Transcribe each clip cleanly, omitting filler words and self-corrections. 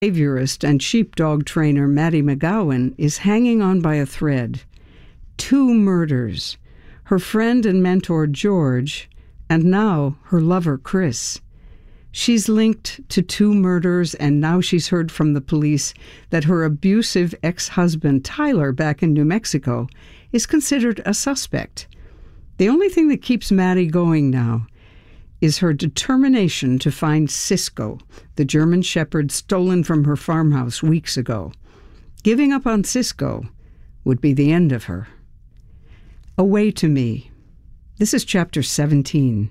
Behaviorist and sheepdog trainer Maddie McGowan is hanging on by a thread. 2 murders. Her friend and mentor George, and now her lover Chris. She's linked to 2 murders, and now she's heard from the police that her abusive ex-husband Tyler back in New Mexico is considered a suspect. The only thing that keeps Maddie going now is her determination to find Cisco, the German shepherd stolen from her farmhouse weeks ago. Giving up on Cisco would be the end of her. Away to Me. This is chapter 17.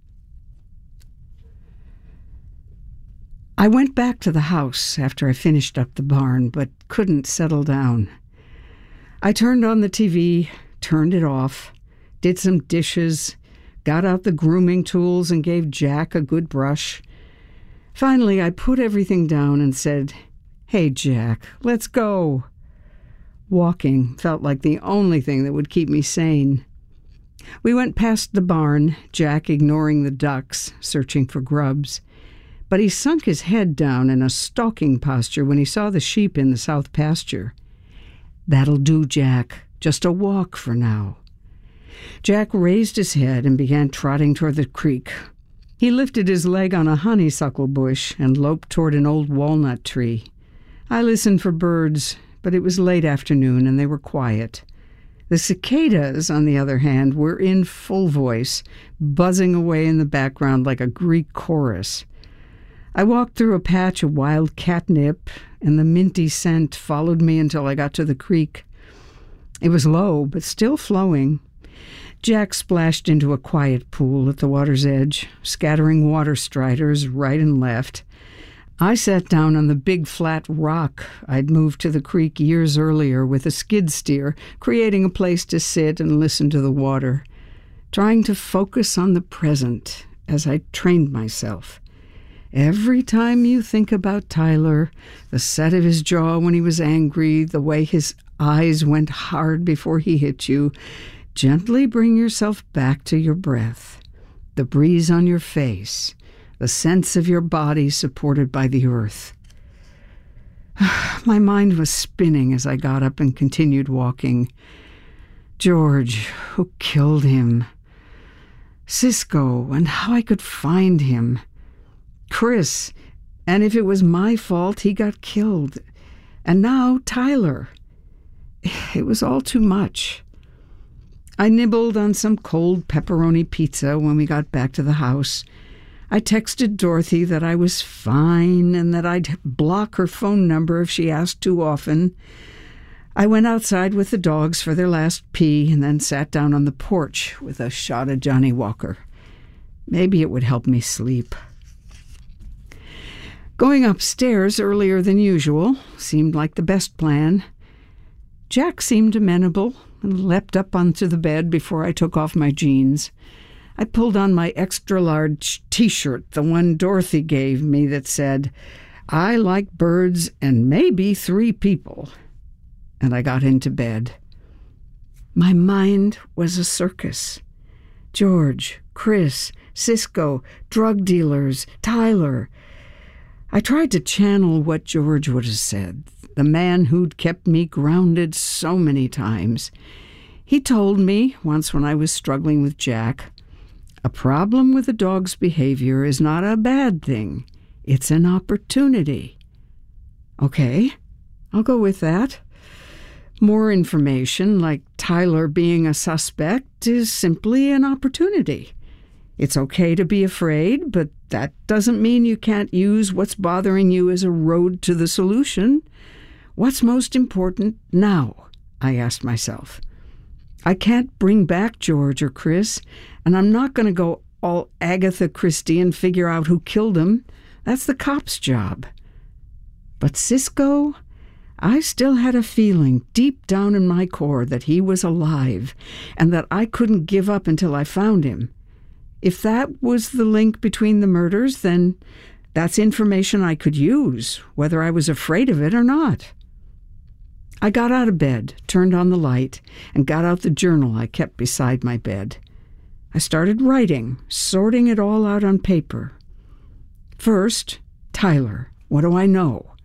I went back to the house after I finished up the barn, but couldn't settle down. I turned on the TV, turned it off, did some dishes, got out the grooming tools and gave Jack a good brush. Finally, I put everything down and said, "Hey, Jack, let's go." Walking felt like the only thing that would keep me sane. We went past the barn, Jack ignoring the ducks, searching for grubs. But he sunk his head down in a stalking posture when he saw the sheep in the south pasture. "That'll do, Jack. Just a walk for now." Jack raised his head and began trotting toward the creek. He lifted his leg on a honeysuckle bush and loped toward an old walnut tree. I listened for birds, but it was late afternoon and they were quiet. The cicadas, on the other hand, were in full voice, buzzing away in the background like a Greek chorus. I walked through a patch of wild catnip, and the minty scent followed me until I got to the creek. It was low, but still flowing. Jack splashed into a quiet pool at the water's edge, scattering water striders right and left. I sat down on the big flat rock I'd moved to the creek years earlier with a skid steer, creating a place to sit and listen to the water, trying to focus on the present as I trained myself. Every time you think about Tyler, the set of his jaw when he was angry, the way his eyes went hard before he hit you, gently bring yourself back to your breath, the breeze on your face, the sense of your body supported by the earth. My mind was spinning as I got up and continued walking. George, who killed him? Cisco, and how I could find him. Chris, and if it was my fault, he got killed. And now Tyler. It was all too much. I nibbled on some cold pepperoni pizza when we got back to the house. I texted Dorothy that I was fine and that I'd block her phone number if she asked too often. I went outside with the dogs for their last pee and then sat down on the porch with a shot of Johnny Walker. Maybe it would help me sleep. Going upstairs earlier than usual seemed like the best plan. Jack seemed amenable and leapt up onto the bed before I took off my jeans. I pulled on my extra-large T-shirt, the one Dorothy gave me that said, "I like birds and maybe 3 people." And I got into bed. My mind was a circus. George, Chris, Cisco, drug dealers, Tyler. I tried to channel what George would have said, the man who'd kept me grounded so many times. He told me, once when I was struggling with Jack, a problem with a dog's behavior is not a bad thing. It's an opportunity. Okay, I'll go with that. More information, like Tyler being a suspect, is simply an opportunity. It's okay to be afraid, but that doesn't mean you can't use what's bothering you as a road to the solution. What's most important now? I asked myself. I can't bring back George or Chris, and I'm not going to go all Agatha Christie and figure out who killed him. That's the cop's job. But Cisco, I still had a feeling deep down in my core that he was alive and that I couldn't give up until I found him. If that was the link between the murders, then that's information I could use, whether I was afraid of it or not. I got out of bed, turned on the light, and got out the journal I kept beside my bed. I started writing, sorting it all out on paper. First, Tyler. What do I know?